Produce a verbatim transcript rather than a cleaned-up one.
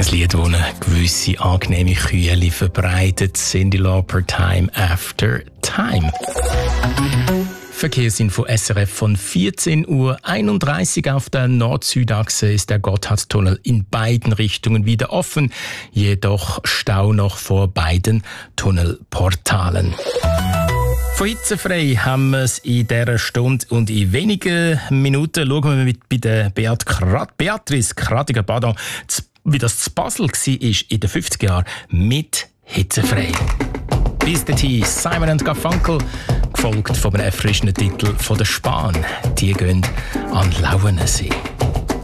Ein Lied, das eine gewisse angenehme Kühle verbreitet. Cyndi Lauper, Time After Time. Verkehrsinfo S R F von vierzehn Uhr einunddreißig auf der Nord-Süd-Achse ist der Gotthardtunnel in beiden Richtungen wieder offen, jedoch Stau noch vor beiden Tunnelportalen. Von hitzefrei haben wir es in dieser Stunde und in wenigen Minuten schauen wir mit bei der Beat Krat- Beatrice Kratiger, pardon, wie das zu Basel war in den fünfziger Jahren mit hitzefrei. Bis dahin Simon and Garfunkel, gefolgt von einem erfrischenden Titel von der Spahn. Die gehen an Lauenensee.